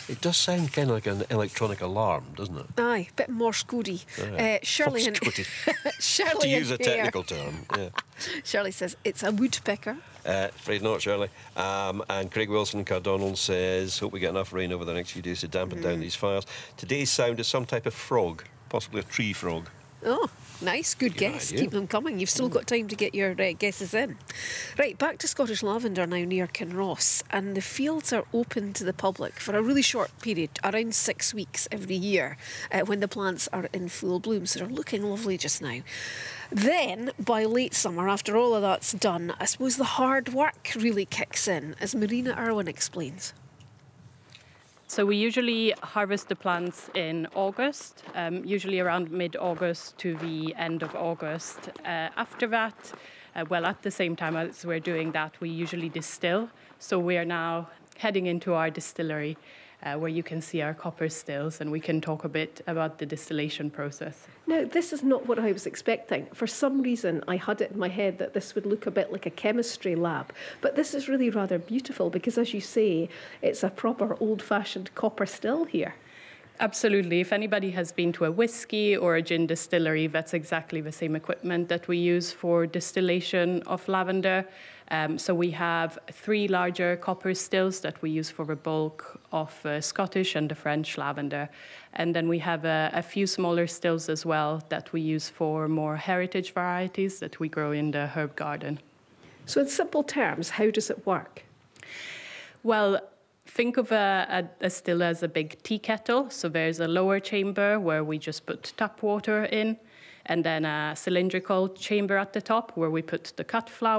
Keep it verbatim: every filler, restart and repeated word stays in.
It does sound kind of like an electronic alarm, doesn't it? Aye, a bit Morse codey. Aye. Uh, Shirley and Shirley to use a and Hare. technical term. Yeah. Shirley says it's a woodpecker. Uh, afraid not, Shirley. Um, and Craig Wilson Cardonald says, hope we get enough rain over the next few days to dampen mm. down these fires. Today's sound is some type of frog, possibly a tree frog. Oh, nice. Good, Good guess. Idea. Keep them coming. You've still mm. got time to get your uh, guesses in. Right, back to Scottish Lavender now near Kinross. And the fields are open to the public for a really short period, around six weeks every year, uh, when the plants are in full bloom. So they're looking lovely just now. Then, by late summer, after all of that's done, I suppose the hard work really kicks in, as Marina Irwin explains. So we usually harvest the plants in August, um, usually around mid-August to the end of August. Uh, after that, uh, well, at the same time as we're doing that, we usually distill. So we are now heading into our distillery, uh, where you can see our copper stills, and we can talk a bit about the distillation process. Now, this is not what I was expecting. For some reason, I had it in my head that this would look a bit like a chemistry lab. But this is really rather beautiful because, as you say, it's a proper old-fashioned copper still here. Absolutely. If anybody has been to a whiskey or a gin distillery, that's exactly the same equipment that we use for distillation of lavender. Um, so we have three larger copper stills that we use for the bulk of uh, Scottish and the French lavender. And then we have a, a few smaller stills as well that we use for more heritage varieties that we grow in the herb garden. So in simple terms, how does it work? Well, think of a, a, a still as a big tea kettle. So there's a lower chamber where we just put tap water in, and then a cylindrical chamber at the top where we put the cut flower.